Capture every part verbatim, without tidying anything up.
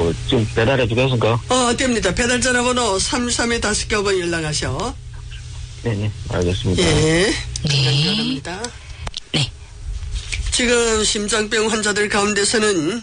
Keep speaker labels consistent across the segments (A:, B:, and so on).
A: 그, 지금 배달해 주겠습니까?
B: 어, 됩니다. 배달 전화번호 삼삼에 다섯 개 번 연락하셔.
A: 네네, 알겠습니다.
B: 예.
C: 네.
B: 감사합니다.
C: 네.
B: 지금 심장병 환자들 가운데서는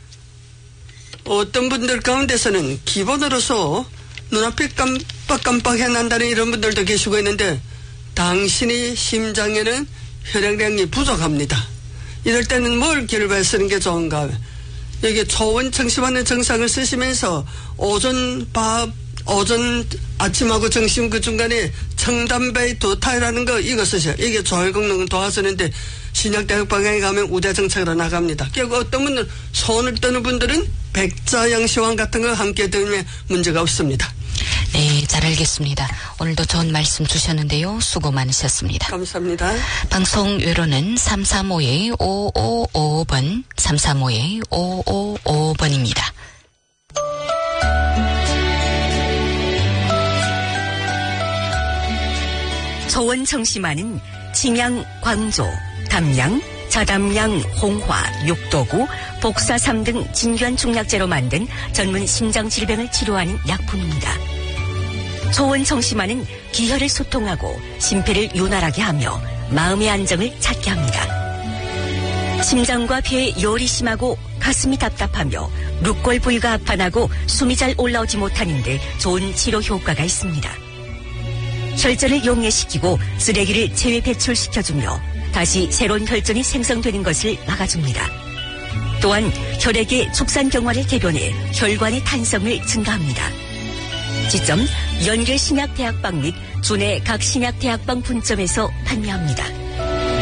B: 어떤 분들 가운데서는 기본으로서 눈앞이 깜빡깜빡해 난다는 이런 분들도 계시고 있는데 당신이 심장에는 혈액량이 부족합니다. 이럴 때는 뭘 기르발 쓰는 게 좋은가? 여기 초원 청심하는 정상을 쓰시면서 오전 밥, 오전 아침하고 점심 그 중간에 청담배 도타이라는 거 이거 쓰셔. 이게 조혈功能을 도와주는데 신약대학 방향에 가면 우대정책으로 나갑니다. 결국 어떤 분들 손을 떠는 분들은 백자양시황 같은 거 함께 들으면 문제가 없습니다.
C: 네, 잘 알겠습니다. 오늘도 좋은 말씀 주셨는데요. 수고 많으셨습니다.
B: 감사합니다.
C: 방송 외로는 삼삼오 오오오오 번, 삼삼오 오오오오 번입니다.
D: 초원 청심환은 침양, 광조, 담양, 자담양, 홍화, 육도구, 복사삼 등 진귀한 중약재로 만든 전문 심장질병을 치료하는 약품입니다. 초원 청심환은 기혈을 소통하고 심폐를 윤활하게 하며 마음의 안정을 찾게 합니다. 심장과 폐에 열이 심하고 가슴이 답답하며 룩골 부위가 아파나고 숨이 잘 올라오지 못하는 데 좋은 치료 효과가 있습니다. 혈전을 용해시키고 쓰레기를 체외 배출시켜주며 다시 새로운 혈전이 생성되는 것을 막아줍니다. 또한 혈액의 축산경화를 개변해 혈관의 탄성을 증가합니다. 지점 연계신약대학방 및 주내 각 신약대학방 분점에서 판매합니다.